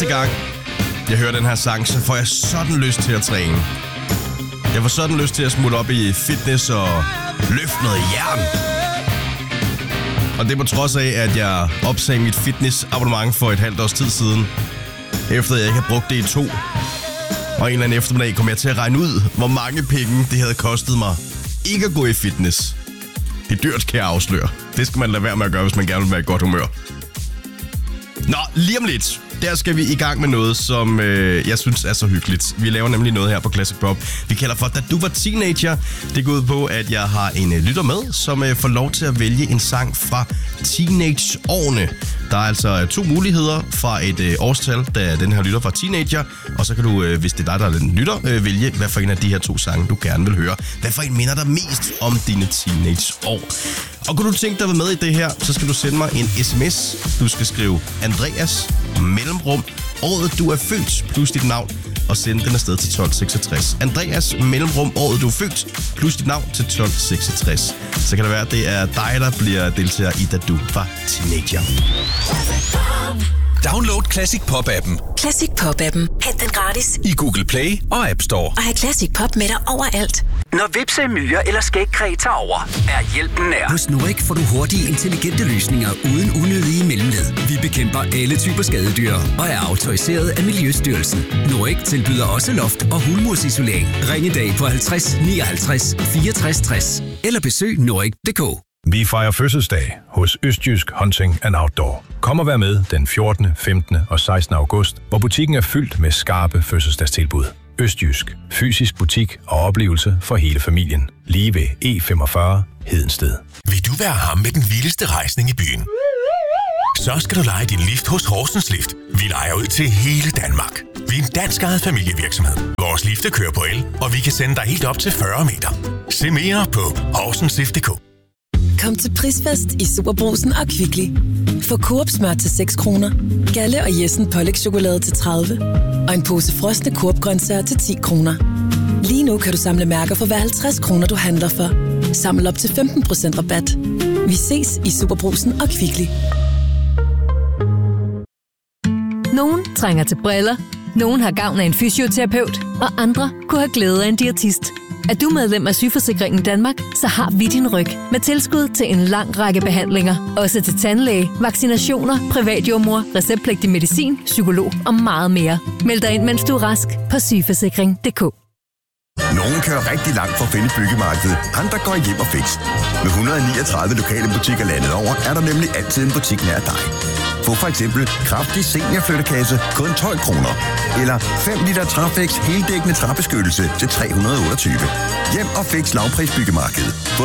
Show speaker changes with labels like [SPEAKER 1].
[SPEAKER 1] gang, jeg hører den her sang, så får jeg sådan lyst til at træne. Jeg får sådan lyst til at smutte op i fitness og løfte noget jern. Og det er på trods af, at jeg opsagde mit fitnessabonnement for et halvt års tid siden, efter jeg ikke har brugt det i 2. Og en eller anden eftermiddag kom jeg til at regne ud, hvor mange penge det havde kostet mig ikke at gå i fitness. Det er dyrt, kan jeg afsløre. Det skal man lade være med at gøre, hvis man gerne vil være i godt humør. Nå, lige om lidt, der skal vi i gang med noget, som jeg synes er så hyggeligt. Vi laver nemlig noget her på Classic Pop. Vi kalder for Da Du Var Teenager. Det går ud på, at jeg har en lytter med, som får lov til at vælge en sang fra teenageårene. Der er altså 2 muligheder fra et årstal, da den her lytter var teenager. Og så kan du, hvis det er dig, der er den lytter, vælge, hvad for en af de her 2 sange, du gerne vil høre. Hvad for en minder dig mest om dine teenageår? Og kunne du tænke dig at være med i det her, så skal du sende mig en sms. Du skal skrive Andreas, mellemrum, året du er født, plus dit navn, og sende den afsted til 1266. Andreas, mellemrum, året du er født, plus dit navn til 1266. Så kan det være, at det er dig, der bliver deltager i Da Du Var Teenager.
[SPEAKER 2] Download Classic Pop-appen.
[SPEAKER 3] Classic Pop-appen. Hent den gratis
[SPEAKER 2] I Google Play og App Store.
[SPEAKER 3] og have Classic Pop med dig overalt.
[SPEAKER 4] Når hvepsemyrer eller skægkræ tager over, er hjælpen nær.
[SPEAKER 5] Hos Nordic får du hurtige, intelligente løsninger uden unødige mellemled. Vi bekæmper alle typer skadedyr og er autoriseret af Miljøstyrelsen. Nordic tilbyder også loft- og hulmursisolering. Ring i dag på 50 59 64 60 eller besøg nordic.dk.
[SPEAKER 6] Vi fejrer fødselsdag hos Østjysk Hunting and Outdoor. Kom og vær med den 14., 15. og 16. august, hvor butikken er fyldt med skarpe fødselsdagstilbud. Østjysk. Fysisk butik og oplevelse for hele familien. Lige ved E45 Hedensted.
[SPEAKER 2] Vil du være ham med den vildeste rejsning i byen? Så skal du leje din lift hos Horsens Lift. Vi lejer ud til hele Danmark. Vi er en dansk ejet familievirksomhed. Vores lifte kører på el, og vi kan sende dig helt op til 40 meter. Se mere på horsenslift.dk.
[SPEAKER 3] Kom til Prisfest i Superbrugsen og Kvickly. Få Coop smør til 6 kroner, Galle og Jessen pålægschokolade til 30 og en pose frosne Coop-grøntsager til 10 kroner. Lige nu kan du samle mærker for hver 50 kroner, du handler for. Samle op til 15% rabat. Vi ses i Superbrugsen og Kvickly.
[SPEAKER 7] Nogen trænger til briller, nogen har gavn af en fysioterapeut, og andre kunne have glæde af en diætist. Er du medlem af Sygeforsikringen Danmark, så har vi din ryg med tilskud til en lang række behandlinger. Også til tandlæge, vaccinationer, privatjordmor, receptpligtig medicin, psykolog og meget mere. Meld dig ind, mens du er rask på sygeforsikring.dk.
[SPEAKER 8] Nogle kører rigtig langt for at finde byggemarkedet, andre går hjem og fix. Med 139 lokale butikker landet over, er der nemlig altid en butik nær dig. Få for eksempel kraftig seniorflyttekasse kun 12 kroner. Eller 5 liter Trafex heldækkende træbeskyttelse til 328. Hjem og fix lavpris byggemarked. Få